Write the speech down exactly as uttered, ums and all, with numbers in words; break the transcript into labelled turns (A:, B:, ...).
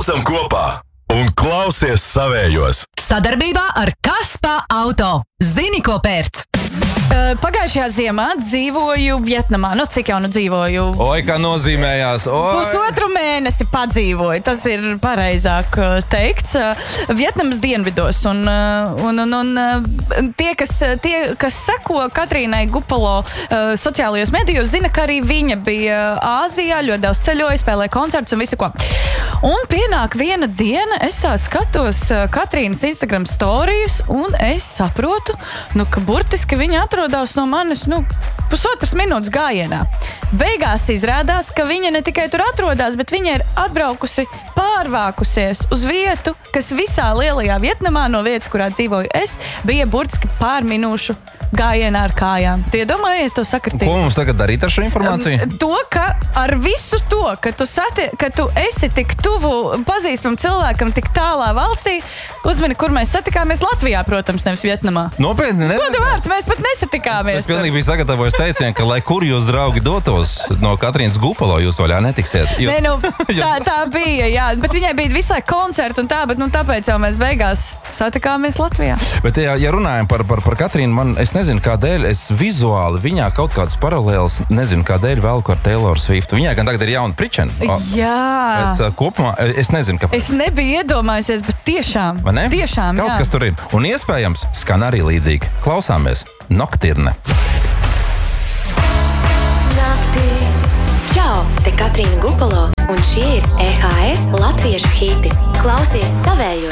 A: Braucam kopā un klausies savējos.
B: Sadarbībā ar Kaspa Auto. Zini, ko pērc?
C: Uh, pagājušajā ziemā dzīvoju Vietnamā. Nu, cik jau nu dzīvoju?
D: Oi, kā nozīmējās. Oi.
C: Pusotru mēnesi padzīvoju. Tas ir pareizāk uh, teikts. Uh, Vietnamas dienvidos. Un, uh, un, un, un uh, tie, kas, tie, kas seko Katrīnai Gupalo uh, sociālajos medijos, zina, ka arī viņa bija Āzijā, ļoti daudz ceļoja, spēlēja koncertus un visu ko. Un pienāk viena diena, es tā skatos uh, Katrīnas Instagram storijus, un es saprotu, nu, ka burtiski viņa atrodas no manis, nu, pusotras minūtes gājienā. Beigās izrādās, ka viņa ne tikai tur atrodas, bet viņa ir atbraukusi, pārvākusies uz vietu, kas visā lielajā Vietnamā no vietas, kurā dzīvoju es, bija burtiski pār minūšu gājienā ar kājām. Tu iedomājies to sakritību?
D: Ko mums tagad darīt ar šo informāciju?
C: To, ka ar visu to, ka tu, sati, ka tu esi tik tuvu pazīstamam cilvēkam tik tālā valstī, uzmini, kur mēs satikāmies Latvijā, protams, nevis Vietnamā.
D: Nopietni, ne?
C: Godu vārds, mēs pat nesatikāmies.
D: Es pilnīgi biju sagatavojis teicienu, ka lai kur jūs, draugi, dotos no Katrīnas Gupalo, jūs vaļā netiksiet. Jo...
C: Nē, nu, tā, tā bija, jā. Bet viņai bija visu laiku koncerti un tā, bet nu, tāpēc jau mēs beigās satikāmies Latvijā.
D: Bet, ja, ja runājam par, par, par Katrīnu, man, es nezinu, kādēļ, es vizuāli viņā kaut kādas paralēlas, nezinu, kādēļ velku ar Taylor Swift. Viņai gan tagad ir jauna pričena.
C: Jā.
D: Bet kopumā, es nezinu, kāpēc.
C: Es nebiju iedomājusies, bet tiešām.
D: Vai ne?
C: Tiešām,
D: kaut
C: jā.
D: kas tur ir. Un iespējams, skan arī līdzīgi. Klausāmies. Noktirne.
E: Čau, te Katrīna Gupalo, un šie ir E H R latviešu hīti. Klausies savējos!